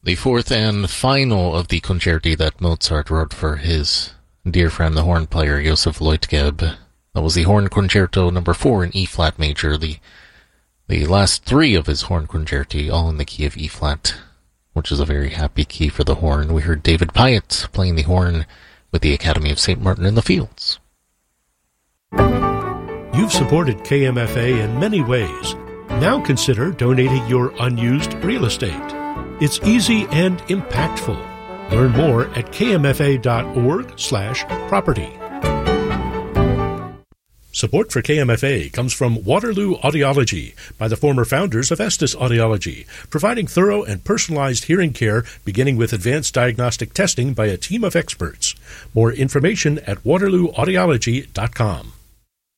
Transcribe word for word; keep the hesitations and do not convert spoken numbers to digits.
The fourth and final of the concerti that Mozart wrote for his dear friend, the horn player, Joseph Leutgeb. That was the Horn Concerto number four in E-flat major, the the last three of his horn concerti, all in the key of E-flat, which is a very happy key for the horn. We heard David Pyatt playing the horn with the Academy of Saint Martin in the Fields. You've supported K M F A in many ways. Now consider donating your unused real estate. It's easy and impactful. Learn more at kmfa.org slash property. Support for K M F A comes from Waterloo Audiology by the former founders of Estes Audiology, providing thorough and personalized hearing care beginning with advanced diagnostic testing by a team of experts. More information at waterloo audiology dot com.